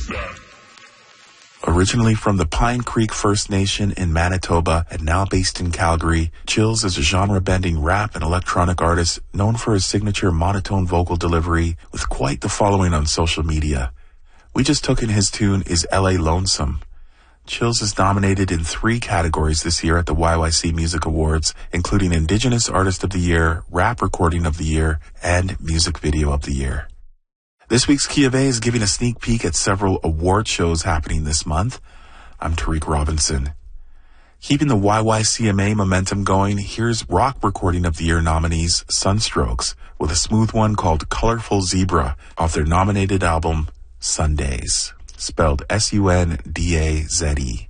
Originally from the Pine Creek First Nation in Manitoba and now based in Calgary, Chills is a genre-bending rap and electronic artist known for his signature monotone vocal delivery with quite the following on social media. We just took in his tune Is L.A. Lonesome. Chills is nominated in 3 categories this year at the YYC Music Awards, including Indigenous Artist of the Year, Rap Recording of the Year, and Music Video of the Year. This week's Key of A is giving a sneak peek at several award shows happening this month. I'm Tariq Robinson. Keeping the YYCMA momentum going, here's Rock Recording of the Year nominees Sunstrokes with a smooth one called Colorful Zebra off their nominated album Sundays, spelled Sundaze.